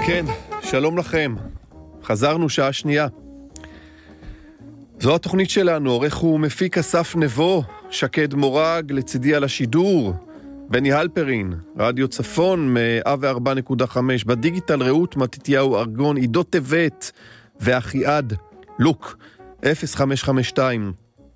כן, שלום לכם. חזרנו שעה שנייה. זו התוכנית שלנו, עורך ומפיק אסף נבו, שקד מורג, לצידי על השידור, בני הלפרין, רדיו צפון, 104.5, בדיגיטל רעות מתתיהו ארגון, עידו טבת, ואחיעד, לוק, 0552,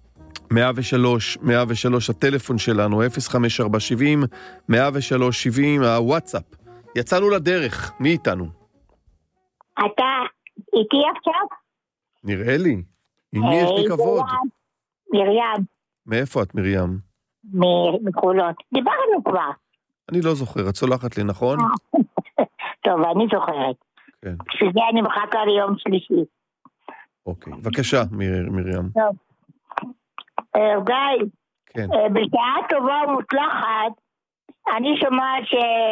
103, הטלפון שלנו, 05470, 10370, הוואטסאפ. יצאנו לדרך, מי איתנו? אתה איתי עכשיו? נראה לי. עם מי יש לי כבוד? מרים. מאיפה את, מרים? מחולות. דיברנו כבר. אני לא זוכר, את סולחת לי, נכון? טוב, אני זוכרת. כן. שזה אני מחכה ליום שלישי. אוקיי, בבקשה, מרים. טוב. גיא, כן. בשעה טובה ומוצלחת, אני שומעת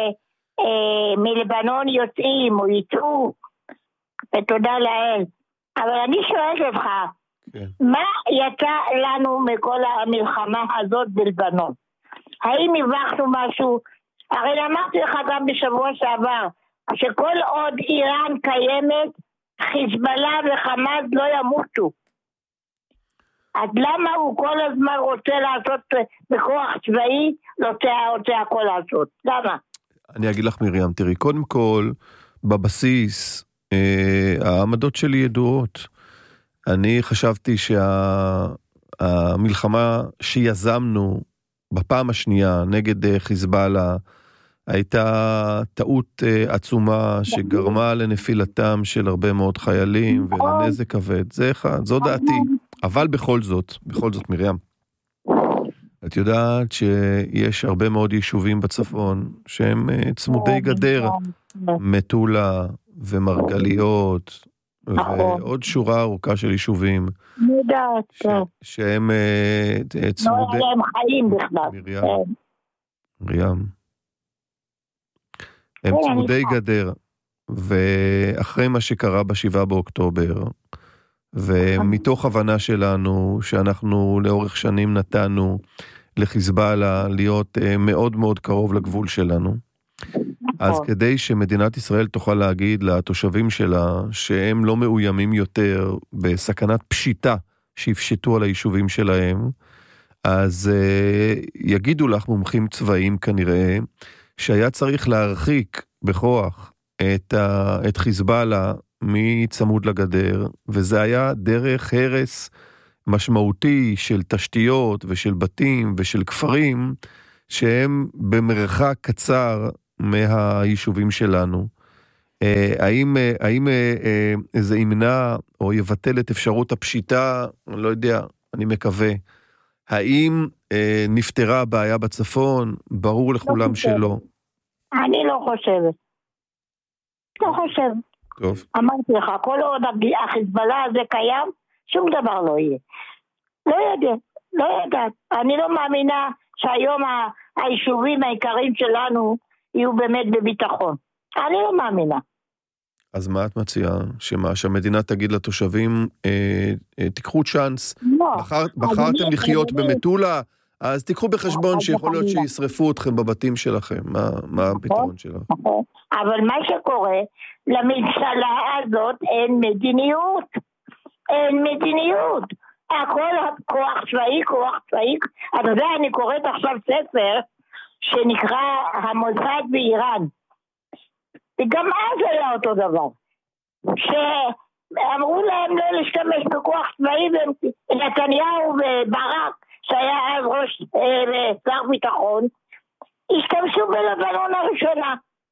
שמלבנון יוצאים או יצאו, ותודה לאל. אבל אני שואלת אותך, כן. מה יצא לנו מכל המלחמה הזאת בלבנון? האם הרווחנו משהו? הרי אמרתי לך גם בשבוע שעבר, שכל עוד איראן קיימת, חיזבאללה וחמאס לא ימותו. אז למה הוא כל הזמן רוצה לעשות בכוח צבאי, רוצה הכל לעשות? למה? אני אגיד לך, מרים, תראי, קודם כל, בבסיס, העמדות שלי ידועות. אני חשבתי שהמלחמה שיזמנו בפעם השנייה נגד חיזבאללה, הייתה טעות עצומה שגרמה לנפילתם של הרבה מאוד חיילים ולנזק כבד. זה אחד, זו דעתי. אבל בכל זאת, מרים, את יודעת שיש הרבה מאוד יישובים בצפון שהם צמודי גדר, מטולה ומרגליות ועוד שורה ארוכה של יישובים שהם צמודי... לא, הם חיים בכלל. מרים, הם צמודי גדר, ואחרי מה שקרה ב7 באוקטובר, ומתוך הבנה שלנו, שאנחנו לאורך שנים נתנו לחיזבאללה להיות מאוד מאוד קרוב לגבול שלנו, אז כדי שמדינת ישראל תוכל להגיד לתושבים שלה, שהם לא מאוימים יותר בסכנת פשיטה שיפשטו על היישובים שלהם, אז יגידו לך מומחים צבאיים כנראה, שהיה צריך להרחיק בכוח את חיזבאללה מצמוד לגדר, וזה היה דרך הרס משמעותי של תשתיות ושל בתים ושל כפרים, שהם במרחק קצר מהיישובים שלנו. האם זה ימנע או יבטל את אפשרות הפשיטה? אני לא יודע, אני מקווה. האם נפתרה הבעיה בצפון? ברור לכולם שלא. אני לא חושבת. לא חושב. טוב. אמרתי לך, כל עוד החיזבאללה הזה קיים, שום דבר לא יהיה. לא יודעת. אני לא מאמינה שהיום היישובים העיקריים שלנו יהיו באמת בביטחון. אני לא מאמינה. אז מה את מציעה? שהמדינה תגיד לתושבים, תיקחו צ'אנס, בחרתם לחיות במטולה, אז תיקחו בחשבון שיכול להיות שישרפו אתכם בבתים שלכם. מה הפתרון שלך? אבל מה שקורה, לממשלה הזאת אין מדיניות. הכל כוח צבאי. אתה יודע, אני קוראת עכשיו ספר שנקרא המוסד באיראן. וגם אז היה אותו דבר. שאמרו להם לא להשתמש בכוח צבאי, ונתניהו וברק, שהיה אז ראש שר ביטחון, השתמשו בלבנון הראשונה.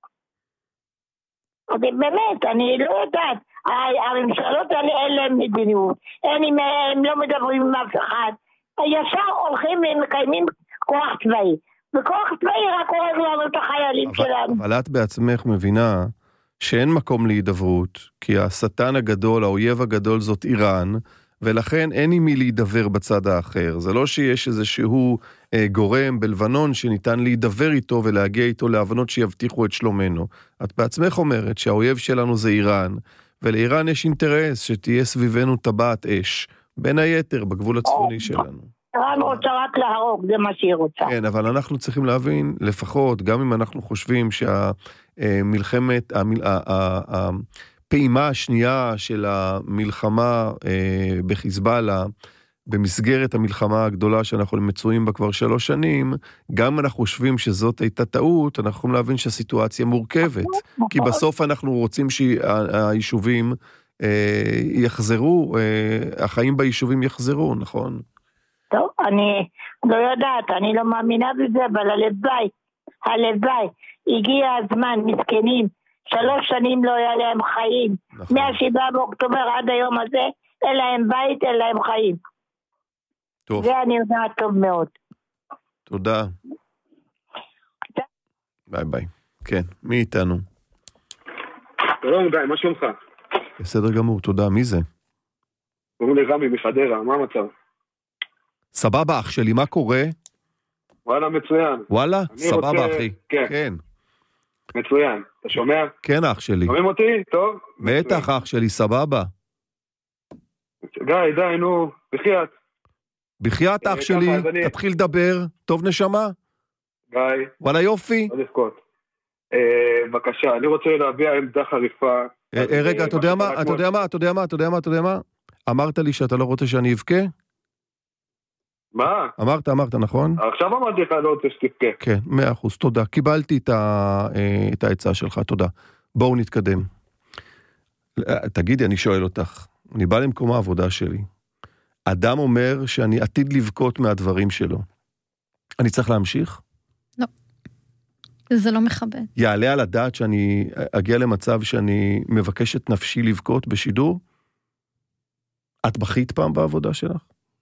אז באמת, אני לא יודעת, הממשלות האלה אין להם מדיניות, הם לא מדברים עם אף אחד, ישר הולכים ומקיימים כוח צבאי, וכוח צבאי רק הורג לנו את החיילים שלנו. אבל את בעצמך מבינה שאין מקום להידברות, כי השטן הגדול, האויב הגדול זאת איראן, ולכן אין עם מי להידבר בצד האחר. זה לא שיש איזשהו גורם בלבנון שניתן להידבר איתו ולהגיע איתו להבנות שיבטיחו את שלומנו. את בעצמך אומרת שהאויב שלנו זה איראן, ולאיראן יש אינטרס שתהיה סביבנו טבעת אש, בין היתר בגבול הצפוני שלנו. איראן רוצה רק להרוג, זה מה שהיא רוצה. כן, אבל אנחנו צריכים להבין, לפחות, גם אם אנחנו חושבים שהמלחמת, הפעימה השנייה של המלחמה בחיזבאללה, במסגרת המלחמה הגדולה שאנחנו מצויים בה כבר 3 שנים, גם אם אנחנו חושבים שזאת הייתה טעות, אנחנו יכולים להבין שהסיטואציה מורכבת. כי בסוף אנחנו רוצים שהיישובים יחזרו, החיים ביישובים יחזרו, נכון? טוב, אני לא יודעת, אני לא מאמינה בזה, אבל הלוואי, הגיע הזמן, מסכנים, 3 שנים לא היה להם חיים, נכון. מה7 באוקטובר עד היום הזה, אין להם בית, אין להם חיים. טוב. זה אני יודעת טוב מאוד. תודה. ביי ביי. כן, מי איתנו? שלום גיא, מה שלומך? בסדר גמור, תודה. מי זה? קוראים לי רמי מחדרה, מה המצב? סבבה, אח שלי, מה קורה? וואלה, מצוין. וואלה? סבבה, רוצה... אחי. כן. כן. מצוין. אתה שומע? כן, אח שלי. שומעים אותי? טוב? בטח, אח שלי, סבבה. גיא, די, נו, בחייאת. בחייאת, אח שלי, תתחיל לדבר. טוב, נשמה? גיא. וואלה, יופי. לא לבכות. בבקשה, אני רוצה להביע עמדה חריפה. רגע, אתה יודע מה? אמרת לי שאתה לא רוצה שאני אבכה? מה? אמרת, נכון? עכשיו אמרתי לך, לא רוצה שתבכה. כן, 100%, תודה. קיבלתי את העצה שלך, תודה. בואו נתקדם. תגידי, אני שואל אותך, אני בא למקום העבודה שלי. אדם אומר שאני עתיד לבכות מהדברים שלו. אני צריך להמשיך? לא. זה לא מכבד. יעלה על הדעת שאני אגיע למצב שאני מבקש את נפשי לבכות בשידור? את בכית פעם בעבודה שלך?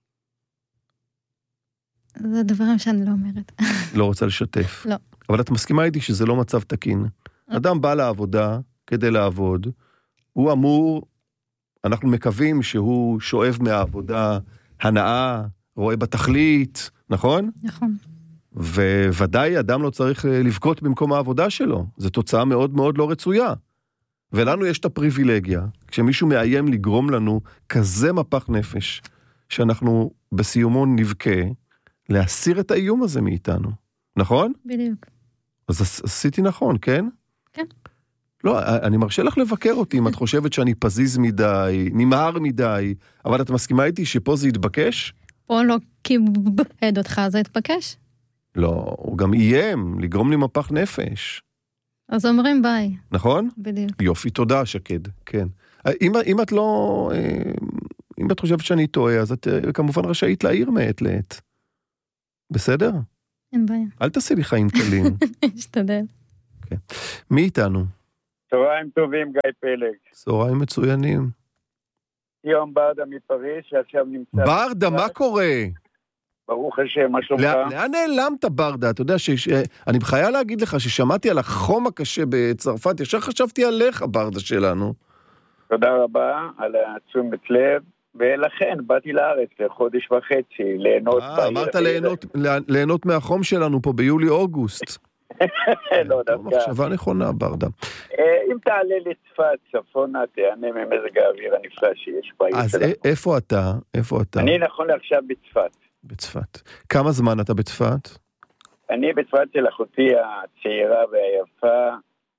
זה דברים שאני לא אומרת. לא רוצה לשתף. לא. אבל את מסכימה איתי שזה לא מצב תקין. אדם בא לעבודה כדי לעבוד, הוא אמור, אנחנו מקווים שהוא שואב מהעבודה הנאה, רואה בתכלית, נכון? נכון. וודאי אדם לא צריך לבכות במקום העבודה שלו. זו תוצאה מאוד מאוד לא רצויה. ולנו יש את הפריבילגיה, כשמישהו מאיים לגרום לנו כזה מפח נפש, שאנחנו בסיומו נבכה, להסיר את האיום הזה מאיתנו. נכון? בדיוק. אז עשיתי נכון, כן? כן. לא, אני מרשה לך לבקר אותי אם את חושבת שאני פזיז מדי, נמהר מדי, אבל את מסכימה איתי שפה זה יתבקש? פה לא כיבד אותך, זה יתבקש? לא, הוא גם איים, לגרום לי מפח נפש. אז אומרים ביי. נכון? בדיוק. יופי, תודה, שקד, כן. אם את לא, אם את חושבת שאני טועה, אז את כמובן רשאית להעיר מעת לעת. בסדר? אין בעיה. אל תעשי לי חיים קלים. אשתדל. כן. מי איתנו? צהריים טובים, גיא פלג. צהריים מצוינים. ציון ברדה מפריז, שעכשיו נמצא... ברדה, מה קורה? ברוך השם, מה שלומך? לאן נעלמת ברדה? אתה יודע אני בחיה להגיד לך ששמעתי על החום הקשה בצרפת, ישר חשבתי עליך ברדה שלנו. תודה רבה על התשומת לב, ולכן באתי לארץ לחודש וחצי, ליהנות... אמרת ליהנות מהחום שלנו פה ביולי-אוגוסט. לא, דווקא. מחשבה נכונה, ברדה. אם תעלה לצפת, צפונה, תענה ממזג האוויר הנפלא שיש בעיר. אז איפה אתה? אני נכון לעכשיו בצפת. בצפת. כמה זמן אתה בצפת? אני בצפת של אחותי הצעירה והיפה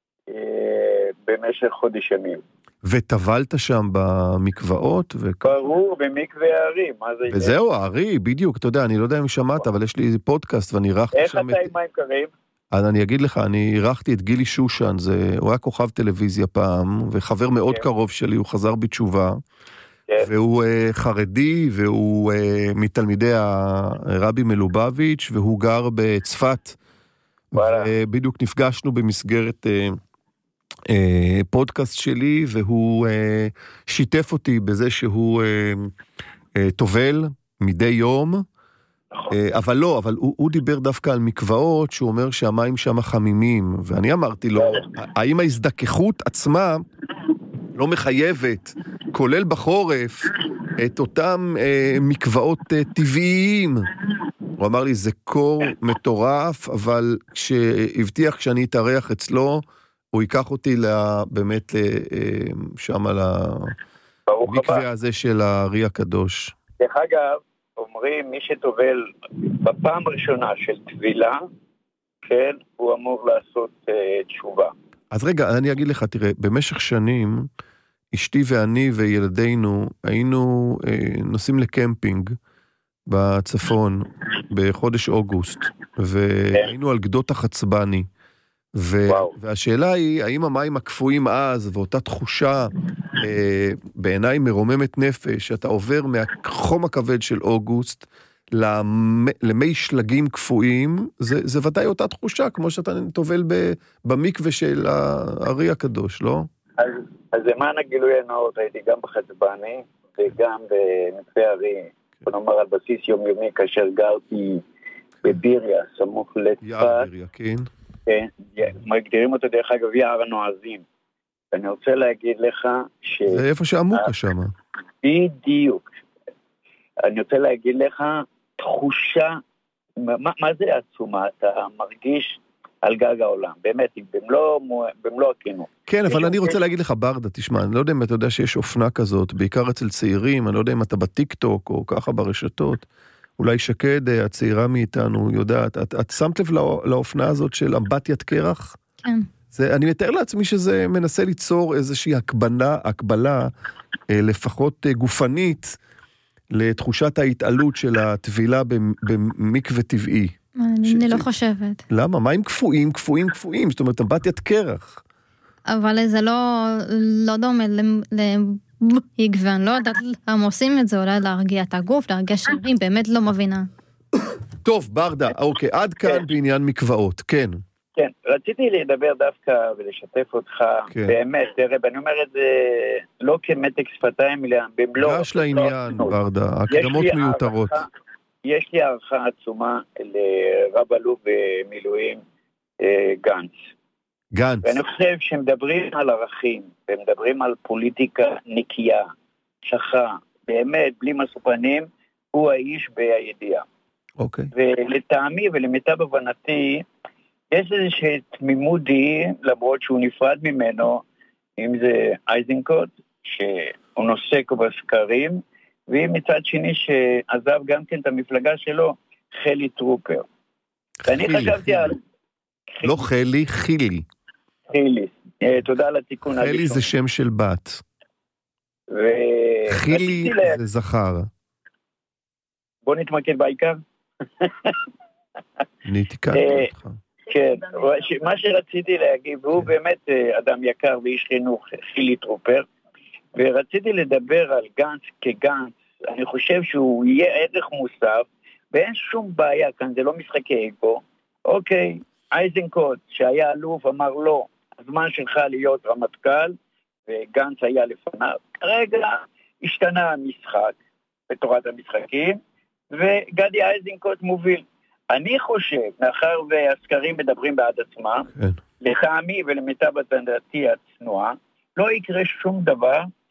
במשך חודש ימים. וטבלת שם במקוואות? ברור, במקווה הערים. וזהו, הערי, בדיוק, אתה יודע, אני לא יודע אם שמעת, אבל יש לי איזה פודקאסט ואני ערכתי שם... איך אתה עם מים קרים? אז אני אגיד לך, אני ערכתי את גילי שושן, הוא היה כוכב טלוויזיה פעם, וחבר מאוד קרוב שלי, הוא חזר בתשובה, והוא חרדי, והוא מתלמידי הרבי מלובביץ', והוא גר בצפת, ובדיוק נפגשנו במסגרת פודקאסט שלי, והוא שיתף אותי בזה שהוא טובל מדי יום, אבל לא, אבל הוא דיבר דווקא על מקוואות, שהוא אומר שהמים שם חמימים, ואני אמרתי לו, האם ההזדככות עצמה לא מחייבת, כולל בחורף, את אותם מקוואות טבעיים? הוא אמר לי, זה קור מטורף, אבל כשהבטיח שאני אתארח אצלו, הוא ייקח אותי באמת שם על המקווה הזה של הארי הקדוש. דרך אגב, אומרים אומרים, מי שטובל בפעם הראשונה של טבילה, כן, הוא אמור לעשות תשובה. אז רגע, אני אגיד לך, תראה, במשך שנים, אשתי ואני וילדינו היינו נוסעים לקמפינג בצפון בחודש אוגוסט, והיינו על גדות החצבני, והשאלה היא, האם המים הקפואים אז, ואותה תחושה בעיניי מרוממת נפש, שאתה עובר מהחום הכבד של אוגוסט, למי שלגים קפואים, זה ודאי אותה תחושה, כמו שאתה טובל במקווה של הארי הקדוש, לא? אז למען הגילוי הנאות, הייתי גם בחצבני, וגם במקווה הארי, בוא נאמר על בסיס יומיומי, כאשר גרתי בביריה, סמוך לצפת. יער ביריה, כן. כן, מגדירים אותו דרך אגב יער הנועזים. ואני רוצה להגיד לך זה איפה שעמוקה שם. בדיוק. אני רוצה להגיד לך, תחושה, מה זה עצומה? אתה מרגיש על גג העולם, באמת, במלוא הכנות. כן, אבל אני רוצה להגיד לך, ברדה, תשמע, אני לא יודע אם אתה יודע שיש אופנה כזאת, בעיקר אצל צעירים, אני לא יודע אם אתה בטיק-טוק או ככה ברשתות, אולי שקד, הצעירה מאיתנו, יודעת, את שמת לב לאופנה הזאת של אמבטיית קרח? כן. אני מתאר לעצמי שזה מנסה ליצור איזושהי הקבלה, לפחות גופנית, לתחושת ההתעלות של הטבילה במקווה טבעי. אני לא חושבת. למה? מים קפואים, קפואים, קפואים, זאת אומרת, אמבטיית קרח. אבל זה לא דומה להגוון, לא יודעת למה עושים את זה, אולי להרגיע את הגוף, להרגיע שרירים, באמת לא מבינה. טוב, ברדה, אוקיי, עד כאן בעניין מקוואות, כן. כן, רציתי לדבר דווקא ולשתף אותך, באמת, תראה, ואני אומר את זה לא כמתק שפתיים, אלא במלוא... גש לעניין, ברדה, הקדמות מיותרות. יש לי הערכה עצומה לרב אלוף במילואים גנץ. גנץ. ואני חושב שמדברים על ערכים, ומדברים על פוליטיקה נקייה, שכה, באמת, בלי מסופנים, הוא האיש בידיעה. אוקיי. ולטעמי ולמיטב הבנתי, יש איזושהי תמימות דעים, למרות שהוא נפרד ממנו, אם זה אייזנקוט, שהוא נוסק בסקרים, ומצד שני שעזב גם כן את המפלגה שלו, חילי טרופר. ואני חשבתי על... לא חילי, חילי. חילי, תודה על התיקון. חילי זה שם של בת. חילי זה זכר. בוא נתמקד בעיקר. אני תיקנתי אותך. כן, מה שרציתי להגיד, והוא באמת אדם יקר ואיש חינוך, חילי טרופר, ורציתי לדבר על גנץ כגנץ, אני חושב שהוא יהיה ערך מוסף, ואין שום בעיה כאן, זה לא משחקי אגו. אוקיי, אייזנקוט שהיה אלוף אמר לא, הזמן שלך להיות רמטכ"ל, וגנץ היה לפניו. כרגע השתנה המשחק בתורת המשחקים, וגדי אייזנקוט מוביל. אני חושב, מאחר והסקרים מדברים בעד עצמם, לטעמי ולמיטב דעתי הצנועה, לא יקרה שום דבר